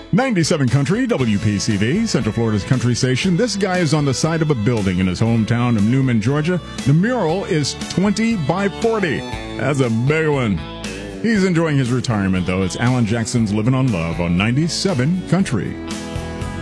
97 Country, WPCV, Central Florida's country station. This guy is on the side of a building in his hometown of Newman, Georgia. The mural is 20 by 40. That's a big one. He's enjoying his retirement, though. It's Alan Jackson's Living on Love on 97 Country.